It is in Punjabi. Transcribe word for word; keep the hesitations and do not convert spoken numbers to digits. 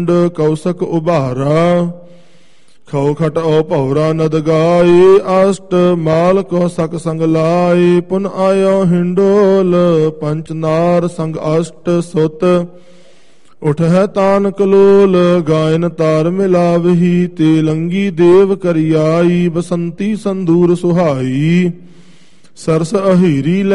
ਕੌਸਕ ਉਭਾਰਾ। ਖਉ ਖਟ ਔ ਭੌਰਾ ਨਦ ਗਾਏ, ਅਸ਼ਟ ਮਾਲ ਕੋ ਸਕ ਸੰਗ ਲਾਏ। ਪੁਨ ਆਇਓ ਹਿੰਡੋਲ ਪੰਚ ਨਾਰ, ਸੰਗ ਅਸ਼ਟ ਸੁਤ ਉਠ ਹੈ ਤਾਨ ਕਲੋਲ। ਗਾਇਨ ਤਾਰ ਮਿਲਾਵਹੀ, ਤੇ ਲੰਗੀ ਦੇਵ ਕਰਿਆਈ। ਬਸੰਤੀ ਸੰਦੂਰ ਸੁਹਾਈ, ਸਰਸ ਅਹੀਰੀ